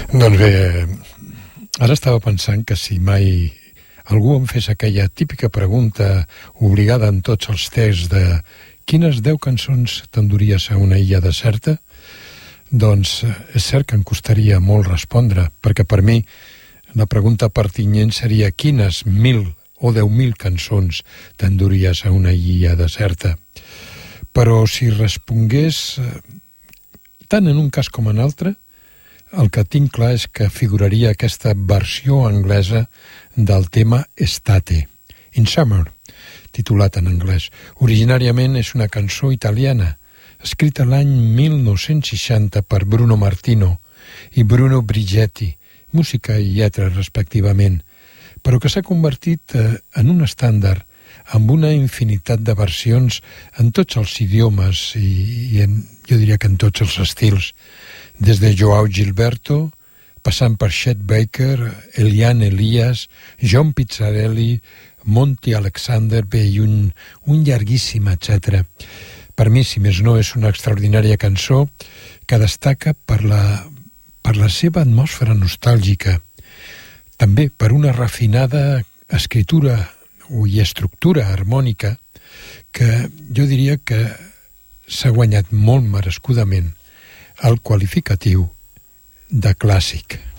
Doncs bé, ara estava pensant que si mai algú em fes aquella típica pregunta obligada en tots els tests de quines 10 cançons t'enduries a una illa deserta, doncs és cert que em costaria molt respondre, perquè per mi la pregunta pertinent seria quines 1.000 o 10.000 cançons t'enduries a una illa deserta. Però si respongués tant en un cas com en altre, el que tinc clar és que figuraria aquesta versió anglesa del tema Estate, In Summer, titulat en anglès. Originàriament és una cançó italiana, escrita l'any 1960 per Bruno Martino i Bruno Brigetti, música i lletra respectivament, però que s'ha convertit en un estàndard amb una infinitat de versions en tots els idiomes i jo diria que en tots els estils, des de Joao Gilberto, passant per Chet Baker, Eliane Elias, John Pizzarelli, Monty Alexander, i un llarguíssim, etc. Per mi, si més no, és una extraordinària cançó que destaca per la seva atmosfera nostàlgica, també per una refinada escritura i estructura harmònica que jo diria que s'ha guanyat molt merescudament el qualificatiu de clàssic.